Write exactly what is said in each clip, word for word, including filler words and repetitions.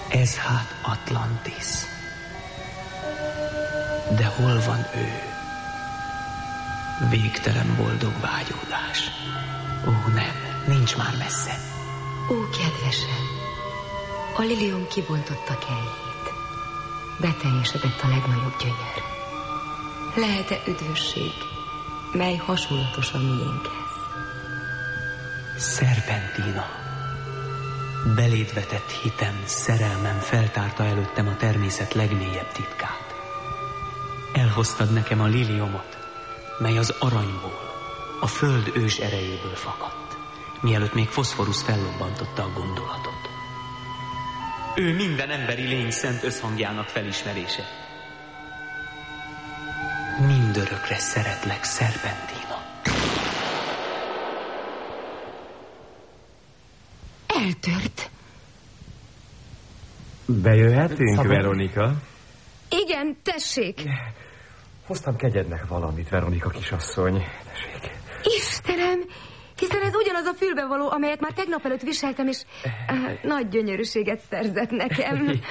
Ez hát Atlantis. De hol van ő? Végtelen boldog vágyódás. Ó, nem, nincs már messze. Ó, kedvesem, a lilium kibontotta kelyhét. Beteljesedett a legnagyobb gyönyör. Lehet-e üdvösség, mely hasonlatos a miénkhez? Szerpentina, beléd vetett hitem, szerelmem feltárta előttem a természet legmélyebb titkát. Elhoztad nekem a liliomot, mely az aranyból, a föld ős erejéből fakadt, mielőtt még foszforusz fellobbantotta a gondolatot. Ő minden emberi lény szent összhangjának felismerése. Mindörökre szeretlek, Szerpentina. Eltört. Bejöhetünk, Szabad? Veronika? Igen, tessék. Hoztam kegyednek valamit, Veronika kisasszony. Tessék. Istenem, hiszen ez ugyanaz a fülbevaló, amelyet már tegnap előtt viseltem, és uh, nagy gyönyörűséget szerzett nekem.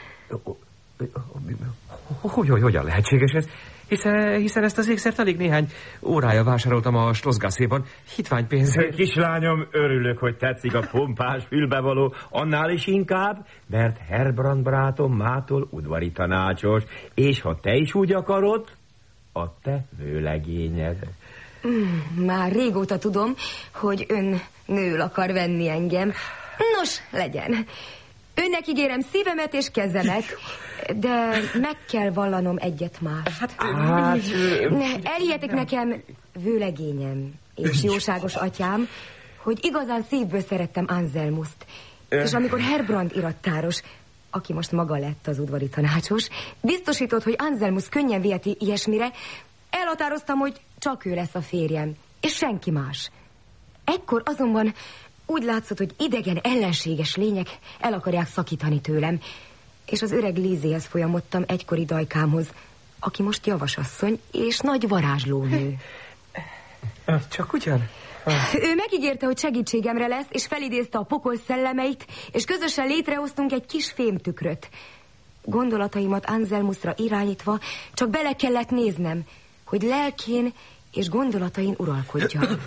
Hogy, hogy, hogyan lehetséges ez? Hiszen, hiszen ezt az ékszert alig néhány órája vásároltam a Schlossgasszéban hitványpénzért. Kislányom, örülök, hogy tetszik a pompás fülbevaló, annál is inkább, mert Herbrand barátom mától udvari tanácsos, és ha te is úgy akarod, a te vőlegényed. Mm, már régóta tudom, hogy ön nőül akar venni engem. Nos, legyen. Önnek ígérem szívemet és kezemet, de meg kell vallanom egyet más. Hát, hát elhihetik nekem, vőlegényem és jóságos atyám, hogy igazán szívből szerettem Anselmust. És amikor Herbrand irattáros, aki most maga lett az udvari tanácsos, biztosított, hogy Anselmus könnyen viheti ilyesmire, elhatároztam, hogy csak ő lesz a férjem, és senki más. Ekkor azonban úgy látszott, hogy idegen, ellenséges lények el akarják szakítani tőlem, és az öreg Lízéhez folyamodtam egykori dajkámhoz, aki most javasasszony és nagy varázslónő. Csak ugyan? Ő megígérte, hogy segítségemre lesz, és felidézte a pokol szellemeit, és közösen létrehoztunk egy kis fémtükröt. Gondolataimat Anselmusra irányítva csak bele kellett néznem, hogy lelkén és gondolatain uralkodjak.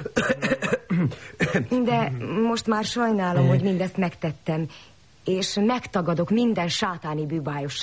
De most már sajnálom, hogy mindezt megtettem, és megtagadok minden sátáni bűbájosságot.